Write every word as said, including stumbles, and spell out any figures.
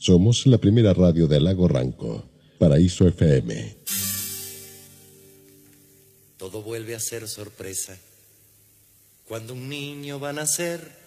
Somos la primera radio del Lago Ranco, Paraíso F M. Todo vuelve a ser sorpresa cuando un niño va a nacer.